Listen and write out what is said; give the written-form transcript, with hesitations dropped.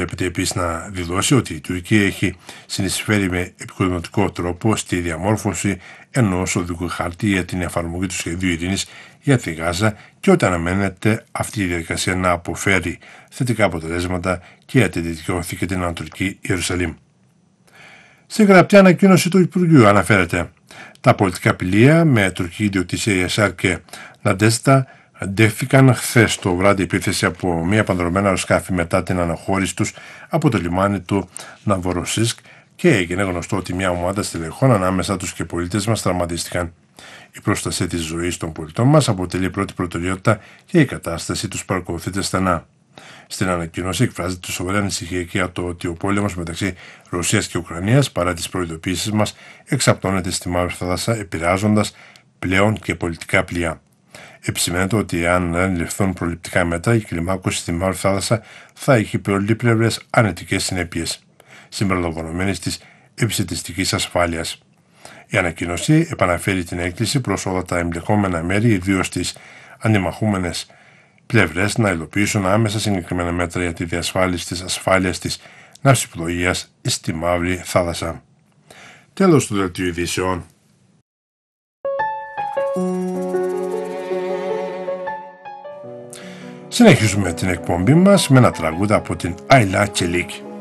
επιτρέπεται επίσης να δηλώσει ότι η Τουρκία έχει συνεισφέρει με επικοδομητικό τρόπο στη διαμόρφωση ενός οδικού χάρτη για την εφαρμογή του σχεδίου ειρήνης για τη Γάζα και ότι αναμένεται αυτή η διαδικασία να αποφέρει θετικά αποτελέσματα και για την Δυτική Όχθη και την Ανατολική Ιερουσαλήμ. Στη γραπτή ανακοίνωση του Υπουργείου αναφέρεται: τα πολιτικά πλοία με τουρκική ιδιοκτησία Ιασάρ και Ναντέστα δέχθηκαν χθες το βράδυ επίθεση από μία παντρωμένα αεροσκάφη μετά την αναχώρηση τους από το λιμάνι του Ναβοροσίσκ και έγινε γνωστό ότι μια ομάδα στελεχών ανάμεσα τους και πολίτες μας τραυματίστηκαν. Η προστασία της ζωής των πολιτών μας αποτελεί πρώτη προτεραιότητα και η κατάσταση τους παρακολουθείται στενά. Στην ανακοίνωση εκφράζεται τη σοβαρή ανησυχία για το ότι ο πόλεμος μεταξύ Ρωσίας και Ουκρανίας, παρά τις προειδοποίησεις μας, εξαπτώνεται στη Μαύρη Θάλασσα, επηρεάζοντας πλέον και πολιτικά πλοία. Επισημαίνεται ότι αν δεν ληφθούν προληπτικά μέτρα, η κλιμάκωση στη Μαύρη Θάλασσα θα έχει πολύπλευρες αρνητικές συνέπειες, συμπεριλαμβανομένης της επιστημιστικής ασφάλειας. Η ανακοίνωση επαναφέρει την έκκληση προς όλα τα εμπλεκόμενα μέρη, ιδίως τις αντιμαχούμενες πλευρές, να υλοποιήσουν άμεσα συγκεκριμένα μέτρα για τη διασφάλιση της ασφάλειας της ναυσιπλοείας στη Μαύρη Θάλασσα. Τέλος του δελτίου ειδήσεων. Συνεχίζουμε την εκπομπή μας με ένα τραγούδι από την Άιλα Τσελίκ.